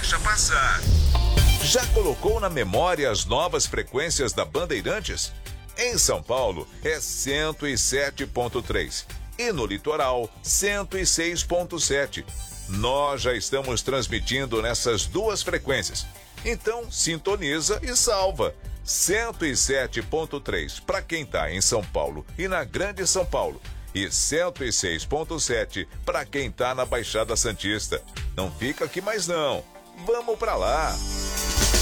deixa passar. Já colocou na memória as novas frequências da Bandeirantes? Em São Paulo é 107.3 e no litoral 106.7. Nós já estamos transmitindo nessas duas frequências. Então sintoniza e salva. 107.3 para quem está em São Paulo e na Grande São Paulo. E 106.7 para quem está na Baixada Santista. Não fica aqui mais não. Vamos para lá!